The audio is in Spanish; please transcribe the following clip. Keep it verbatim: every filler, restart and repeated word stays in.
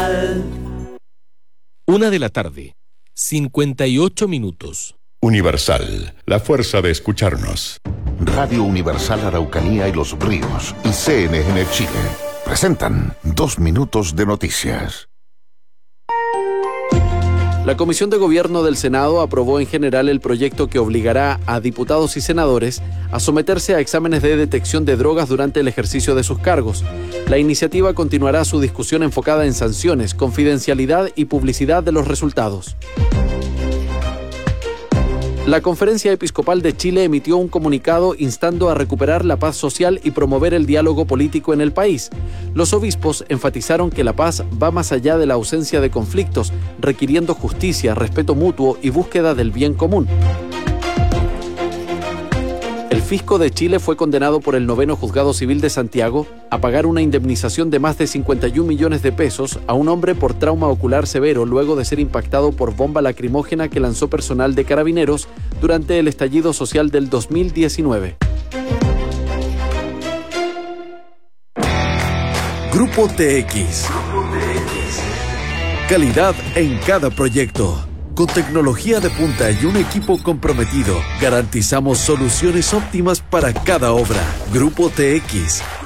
Universal. Una de la tarde, cincuenta y ocho minutos. Universal, la fuerza de escucharnos. Radio Universal Araucanía y Los Ríos y C N N Chile presentan Dos Minutos de Noticias. La Comisión de Gobierno del Senado aprobó en general el proyecto que obligará a diputados y senadores a someterse a exámenes de detección de drogas durante el ejercicio de sus cargos. La iniciativa continuará su discusión enfocada en sanciones, confidencialidad y publicidad de los resultados. La Conferencia Episcopal de Chile emitió un comunicado instando a recuperar la paz social y promover el diálogo político en el país. Los obispos enfatizaron que la paz va más allá de la ausencia de conflictos, requiriendo justicia, respeto mutuo y búsqueda del bien común. El fisco de Chile fue condenado por el noveno Juzgado Civil de Santiago a pagar una indemnización de más de cincuenta y un millones de pesos a un hombre por trauma ocular severo luego de ser impactado por bomba lacrimógena que lanzó personal de Carabineros durante el estallido social del dos mil diecinueve. Grupo T X. Calidad en cada proyecto. Con tecnología de punta y un equipo comprometido, garantizamos soluciones óptimas para cada obra. Grupo T X,